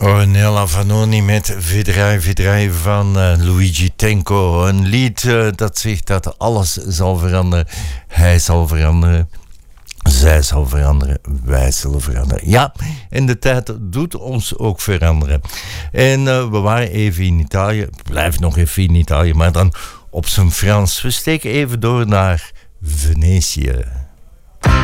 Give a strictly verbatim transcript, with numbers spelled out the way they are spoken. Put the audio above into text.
Ornella Vanoni met Vedrai Vedrai van uh, Luigi Tenco. Een lied uh, dat zegt dat alles zal veranderen. Hij zal veranderen. Zij zal veranderen. Wij zullen veranderen. Ja, en de tijd doet ons ook veranderen. En uh, we waren even in Italië. Blijf nog even in Italië, maar dan op zijn Frans. We steken even door naar Venetië.